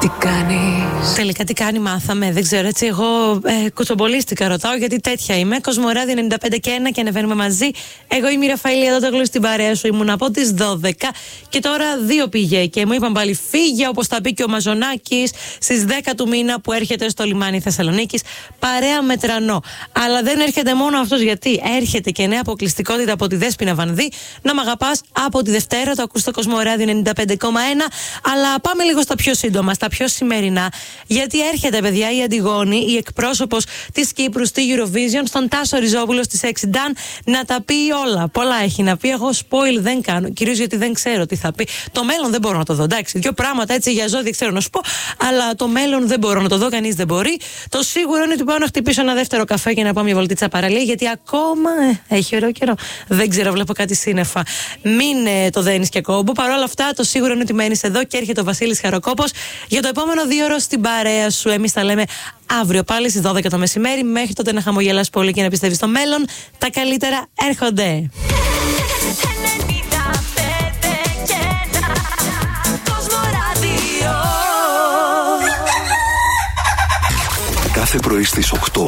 Τι κάνεις? Τελικά τι κάνει, μάθαμε. Δεν ξέρω, έτσι. Εγώ κουτσομπολίστηκα, ρωτάω, γιατί τέτοια είμαι. Κοσμοράδιο 95 και 1 και ανεβαίνουμε μαζί. Εγώ είμαι η Ραφαήλ Αδότογλου, στην παρέα σου ήμουν από τις 12. Και τώρα 2 πήγε. Και μου είπαν πάλι φύγε, όπως τα πει και ο Μαζονάκης, στις 10 του μήνα που έρχεται στο λιμάνι Θεσσαλονίκης. Παρέα με τρανό. Αλλά δεν έρχεται μόνο αυτός, γιατί έρχεται και νέα αποκλειστικότητα από τη Δέσποινα Βανδύ. Να μ' αγαπάς από τη Δευτέρα, το ακούς στο Κοσμοράδιο 95,1. Αλλά πάμε λίγο στα πιο σύντομα, στα πιο σημερινά, γιατί έρχεται, παιδιά, η Αντιγόνη, η εκπρόσωπος της Κύπρου στη Eurovision, στον Τάσο Ριζόπουλο στη Sexy Dan, να τα πει όλα. Πολλά έχει να πει. Εγώ spoil δεν κάνω, κυρίως γιατί δεν ξέρω τι θα πει. Το μέλλον δεν μπορώ να το δω. Εντάξει, 2 πράγματα έτσι για ζώδια ξέρω να σου πω, αλλά το μέλλον δεν μπορώ να το δω, κανείς δεν μπορεί. Το σίγουρο είναι ότι πάω να χτυπήσω ένα δεύτερο καφέ και να πάω μια βολτίτσα παραλία, γιατί ακόμα έχει ωραίο καιρό. Δεν ξέρω, βλέπω κάτι σύννεφα. Μην το δένεις και κόμπο. Παρ' όλα αυτά, το σίγουρο είναι ότι μένεις εδώ και έρχεται ο Βασίλης Χαροκόπος για το επόμενο 2 ώρο στην παρέα σου. Εμείς τα λέμε αύριο πάλι στις 12 το μεσημέρι. Μέχρι τότε να χαμογελάς πολύ και να πιστεύεις στο μέλλον. Τα καλύτερα έρχονται. Κάθε πρωί στις 8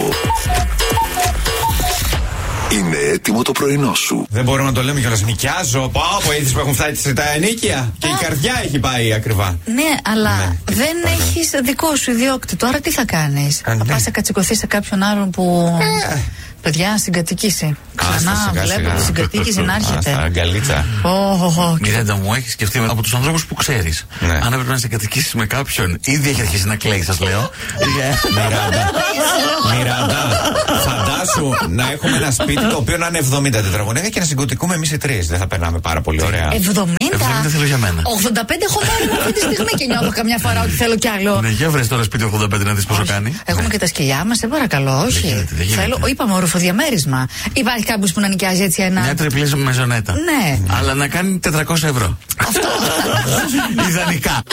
είναι έτοιμο το πρωινό σου. Δεν μπορούμε να το λέμε κιόλας. Νοικιάζω. Πάω είδες που έχουν φτάσει τα ενίκια. Και η καρδιά έχει πάει ακριβά. Ναι, αλλά δεν έχεις δικό σου ιδιόκτητο. Τώρα τι θα κάνεις? Θα πας να κατσικωθείς σε κάποιον άλλον που. Παιδιά, συγκατοίκηση. Ξανά βλέπω τη συγκατοίκηση να έρχεται. Αγκαλίτσα. Μιρέντα μου, έχει σκεφτεί από τους ανθρώπους που ξέρεις. Αν έπρεπε να συγκατοικήσεις με κάποιον, ήδη έχει αρχίσει να κλαίει, σας λέω. Μιράντα, φαντάσου να έχουμε ένα σπίτι το οποίο να είναι 70 τετραγωνικά και να συγκατοικούμε εμείς οι 3. Δεν θα περνάμε πάρα πολύ ωραία? 70 θέλω για μένα. 85 έχω πάρει αυτή τη στιγμή και νιώθω καμιά φορά ότι θέλω κι άλλο. Ναι, για βρες τώρα σπίτι 85 να δεις πόσο κάνει. Έχουμε και τα σκυλιά μας, σε παρακαλώ, όχι. Θέλω, είπαμε διαμέρισμα. Υπάρχει κάποιος που να νοικιάζει έτσι ένα. Μια τριπλή μεζονέτα. Ναι. Αλλά να κάνει 400 ευρώ. Αυτό. Ιδανικά.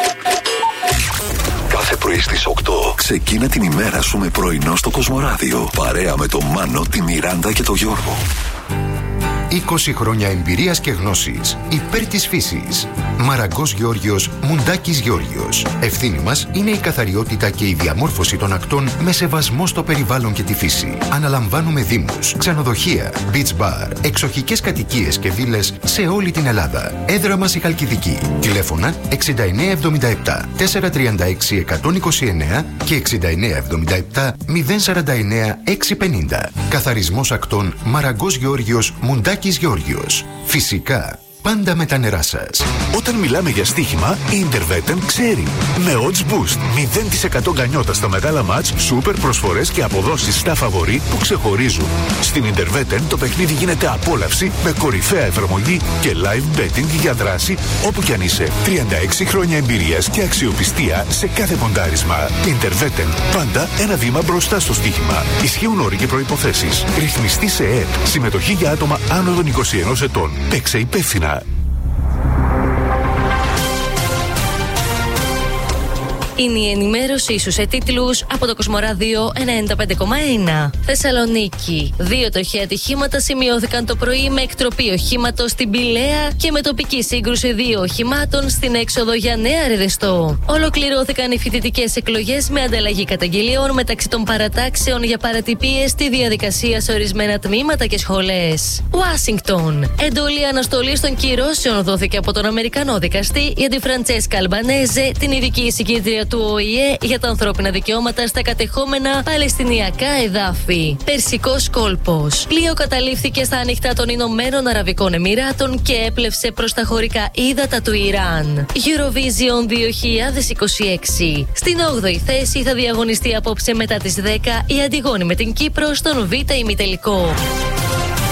Κάθε πρωί στις 8 ξεκίνα την ημέρα σου με πρωινό στο Κοσμοράδιο. Παρέα με τον Μάνο, τη Μιράντα και τον Γιώργο. 20 χρόνια εμπειρίας και γνώσης υπέρ της φύσης. Μαραγκός Γεώργιος, Μουντάκης Γεώργιος. Ευθύνη μας είναι η καθαριότητα και η διαμόρφωση των ακτών με σεβασμό στο περιβάλλον και τη φύση. Αναλαμβάνουμε δήμους, ξενοδοχεία, beach bar, εξοχικές κατοικίες και βίλες σε όλη την Ελλάδα. Έδρα μας η Χαλκιδική. Τηλέφωνα 6977 436 129 και 6977 049 650. Καθαρισμός ακτών Μαραγκός Γεώργιος, Μουντάκης Γεώργιος. Φυσικά, πάντα με τα νερά σας. Όταν μιλάμε για στοίχημα, η Intervetten ξέρει. Με odds boost, 0% γκανιότα στα μεγάλα μάτς, σούπερ προσφορές και αποδόσεις στα φαβορί που ξεχωρίζουν. Στην Intervetten το παιχνίδι γίνεται απόλαυση με κορυφαία εφαρμογή και live betting για δράση όπου κι αν είσαι. 36 χρόνια εμπειρίας και αξιοπιστία σε κάθε ποντάρισμα. Intervetten, πάντα ένα βήμα μπροστά στο στοίχημα. Ισχύουν όροι και προϋποθέσεις. Ρυθμιστή σε ΕΕΠ. Συμμετοχή για άτομα άνω των 21 ετών. Παίξε υπεύθυνα. Είναι η ενημέρωσή σου σε τίτλους από το Κοσμοράδιο 95,1. Θεσσαλονίκη. 2 τοχαία ατυχήματα σημειώθηκαν το πρωί με εκτροπή οχήματος στην Πηλαία και με τοπική σύγκρουση 2 οχημάτων στην έξοδο για Νέα Ρεδεστό. Ολοκληρώθηκαν οι φοιτητικές εκλογές με ανταλλαγή καταγγελιών μεταξύ των παρατάξεων για παρατυπίες στη διαδικασία σε ορισμένα τμήματα και σχολές. Ουάσιγκτον. Εντολή αναστολής των κυρώσεων δόθηκε από τον Αμερικανό δικαστή για τη Φραντσέσκα Αλμπανέζε, την ειδική εισηγήτρια του ΟΗΕ για τα ανθρώπινα δικαιώματα στα κατεχόμενα Παλαιστινιακά εδάφη. Περσικός κόλπος. Πλοίο καταλήφθηκε στα ανοιχτά των Ηνωμένων Αραβικών Εμιράτων και έπλευσε προς τα χωρικά ύδατα του Ιράν. Eurovision 2026. Στην 8η θέση θα διαγωνιστεί απόψε μετά τις 10 η Αντιγόνη με την Κύπρο στον Β' ημιτελικό.